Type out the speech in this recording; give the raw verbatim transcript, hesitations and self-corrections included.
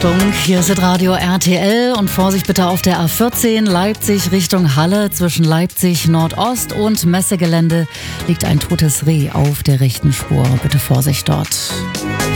Achtung, hier ist das Radio R T L und Vorsicht bitte auf der A vierzehn Leipzig Richtung Halle. Zwischen Leipzig Nordost und Messegelände liegt ein totes Reh auf der rechten Spur. Bitte Vorsicht dort.